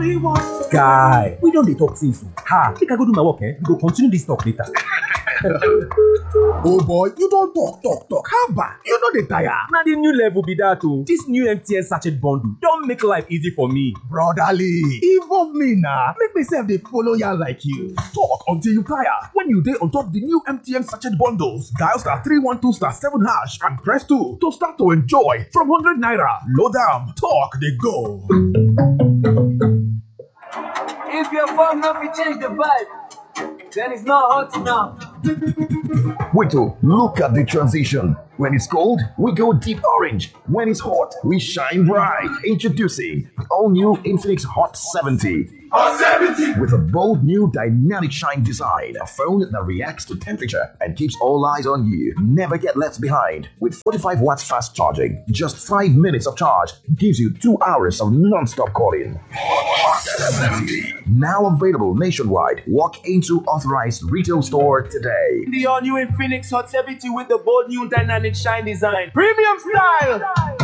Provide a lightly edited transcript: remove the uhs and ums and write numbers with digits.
Guy, we don't dey talk since. Ha, make I go do my work, eh? We go continue this talk later. Oh boy, you don talk. How about you no dey tire? Na the new level be that o. This new MTN sachet bundle don make life easy for me. Brotherly, involve me na. Make me sef dey follow yarn like you. Talk until you tire. When you dey on top the new MTN sachet bundles, dial *312*7# and press 2 to start to enjoy from 100 naira. Load am, talk dey go. If your phone no fit change the vibe, then it's not hot enough. Wait, look at the transition. When it's cold, we go deep orange. When it's hot, we shine bright. Introducing the all-new Infinix Hot 70. Hot 70! With a bold new dynamic shine design. A phone that reacts to temperature and keeps all eyes on you. Never get left behind. With 45 watts fast charging, just 5 minutes of charge gives you 2 hours of non-stop calling. Hot 70! Now available nationwide. Walk into authorized retail store today. The all-new Infinix Hot 70 with the bold new dynamic shine design. Premium style!